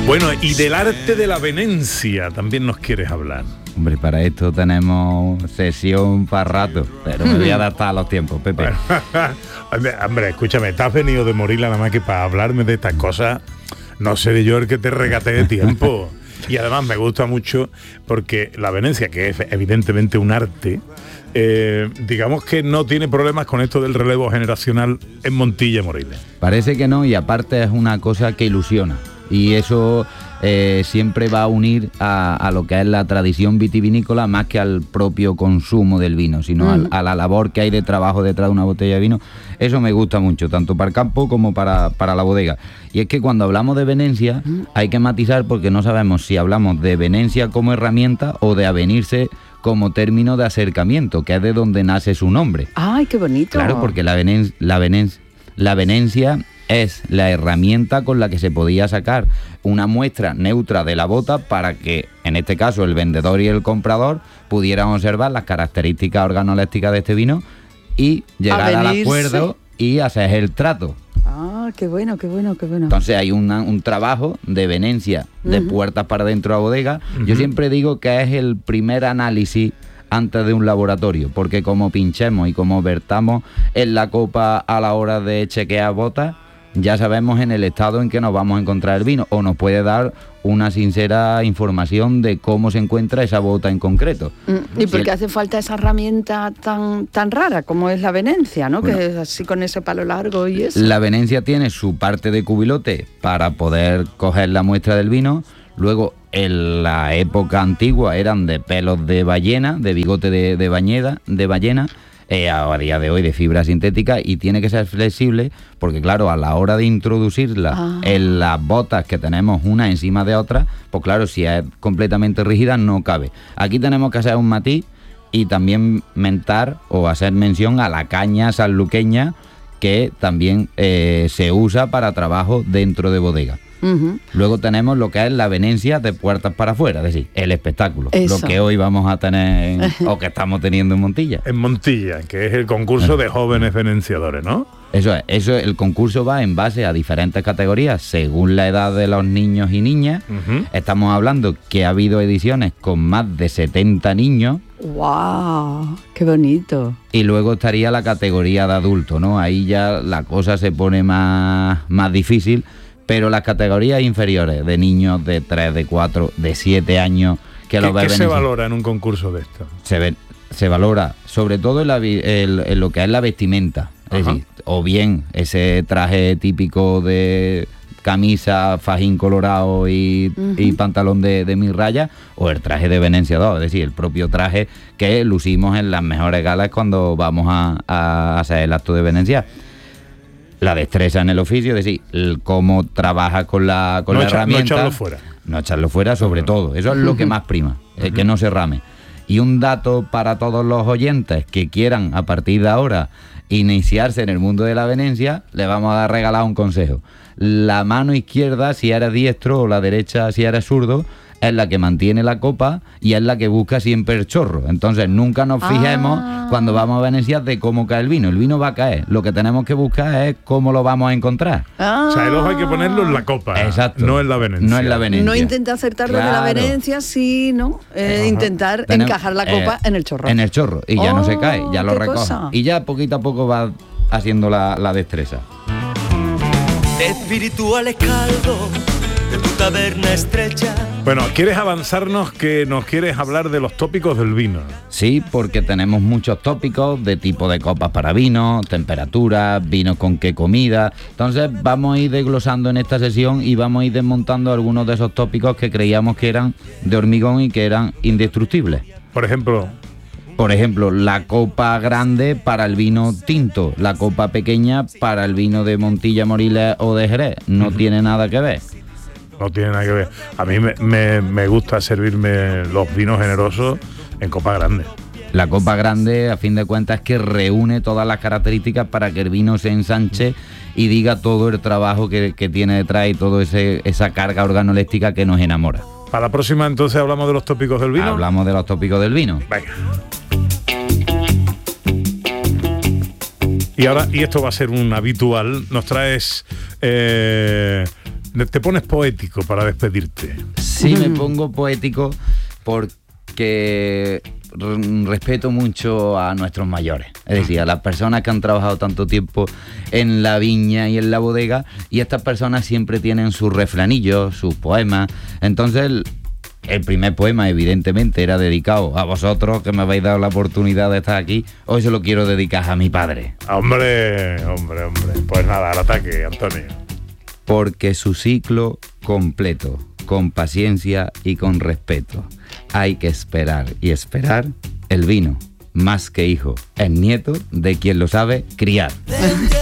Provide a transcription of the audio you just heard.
Bueno, y del arte de la venencia también nos quieres hablar. Hombre, para esto tenemos sesión para rato, pero me voy a adaptar a los tiempos, Pepe. Hombre, escúchame, te has venido de Morila nada más que para hablarme de estas cosas. No seré yo el que te regate de tiempo. Y además me gusta mucho porque la venencia, que es evidentemente un arte, digamos que no tiene problemas con esto del relevo generacional en Montilla y Moriles. Parece que no, y aparte es una cosa que ilusiona. Y eso siempre va a unir a lo que es la tradición vitivinícola más que al propio consumo del vino, sino a la labor que hay de trabajo detrás de una botella de vino. Eso me gusta mucho, tanto para el campo como para la bodega. Y es que cuando hablamos de venencia hay que matizar, porque no sabemos si hablamos de venencia como herramienta o de avenirse como término de acercamiento, que es de donde nace su nombre. ¡Ay, qué bonito! Claro, porque la venencia es la herramienta con la que se podía sacar una muestra neutra de la bota para que, en este caso, el vendedor y el comprador pudieran observar las características organolépticas de este vino y llegar al acuerdo y hacer el trato. Ah, qué bueno, qué bueno, qué bueno. Entonces hay un trabajo de venencia de puertas para dentro de la bodega. Yo siempre digo que es el primer análisis antes de un laboratorio, porque como pinchemos y como vertamos en la copa a la hora de chequear botas, ya sabemos en el estado en que nos vamos a encontrar el vino, o nos puede dar una sincera información de cómo se encuentra esa bota en concreto. ¿Y por qué hace falta esa herramienta tan rara como es la venencia, ¿no? Bueno, que es así con ese palo largo y eso. La venencia tiene su parte de cubilote para poder coger la muestra del vino. Luego, en la época antigua eran de pelos de ballena, de bigote de ballena. A día de hoy de fibra sintética, y tiene que ser flexible porque claro, a la hora de introducirla en las botas que tenemos una encima de otra, pues claro, si es completamente rígida no cabe. Aquí tenemos que hacer un matiz y también mentar o hacer mención a la caña sanluqueña, que también se usa para trabajo dentro de bodega. Luego tenemos lo que es la venencia de puertas para afuera, es decir, el espectáculo. Eso. Lo que hoy vamos a tener, o que estamos teniendo en Montilla. En Montilla, que es el concurso de jóvenes venenciadores, ¿no? Eso, el concurso va en base a diferentes categorías, según la edad de los niños y niñas. Estamos hablando que ha habido ediciones con más de 70 niños. ¡Wow! ¡Qué bonito! Y luego estaría la categoría de adulto, ¿no? Ahí ya la cosa se pone más difícil. Pero las categorías inferiores, de niños de 3, de 4, de 7 años... ¿Qué se valora en un concurso de esto? Se valora sobre todo en lo que es la vestimenta. Es decir, o bien ese traje típico de camisa, fajín colorado y pantalón de 1000 rayas, o el traje de venenciador, es decir, el propio traje que lucimos en las mejores galas cuando vamos a hacer el acto de venenciar. La destreza en el oficio, es decir, cómo trabajas con la herramienta. No echarlo fuera. No echarlo fuera, sobre todo. Eso es lo que más prima, que no se rame. Y un dato para todos los oyentes que quieran, a partir de ahora, iniciarse en el mundo de la venencia, le vamos a regalar un consejo. La mano izquierda, si eres diestro, o la derecha, si eres zurdo, es la que mantiene la copa y es la que busca siempre el chorro. Entonces nunca nos fijemos cuando vamos a venenciar de cómo cae el vino. El vino va a caer. Lo que tenemos que buscar es cómo lo vamos a encontrar. O sea, el ojo hay que ponerlo en la copa. Exacto. No en la venencia. No en la venencia. No intenta acertar desde la venencia, sino intentar encajar la copa en el chorro. En el chorro. Y ya no se cae, ya lo recoge. Cosa. Y ya poquito a poco va haciendo la destreza. Espirituales caldo de tu taberna estrecha. Bueno, ¿quieres avanzarnos que nos quieres hablar de los tópicos del vino? Sí, porque tenemos muchos tópicos de tipo de copas para vino, temperaturas, vinos con qué comida. Entonces vamos a ir desglosando en esta sesión y vamos a ir desmontando algunos de esos tópicos que creíamos que eran de hormigón y que eran indestructibles. Por ejemplo, la copa grande para el vino tinto, la copa pequeña para el vino de Montilla, Moriles o de Jerez. No tiene nada que ver. No tiene nada que ver. A mí me gusta servirme los vinos generosos en copa grande. La copa grande, a fin de cuentas, es que reúne todas las características para que el vino se ensanche y diga todo el trabajo que tiene detrás y toda esa carga organoléptica que nos enamora. Para la próxima, entonces, hablamos de los tópicos del vino. Hablamos de los tópicos del vino. Venga. Y esto va a ser un habitual. Nos traes te pones poético para despedirte. Sí, me pongo poético porque respeto mucho a nuestros mayores, es decir, a las personas que han trabajado tanto tiempo en la viña y en la bodega, y estas personas siempre tienen sus refranillos, sus poemas. Entonces el primer poema evidentemente era dedicado a vosotros, que me habéis dado la oportunidad de estar aquí. Hoy se lo quiero dedicar a mi padre. Hombre. Pues nada, al ataque, Antonio. Porque su ciclo completo, con paciencia y con respeto, hay que esperar y esperar el vino, más que hijo, es nieto de quien lo sabe criar.